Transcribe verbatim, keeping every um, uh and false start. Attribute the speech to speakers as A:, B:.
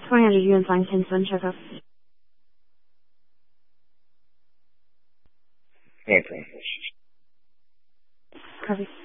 A: twenty hundred units on Kinsman, check up.
B: Okay.
A: Copy.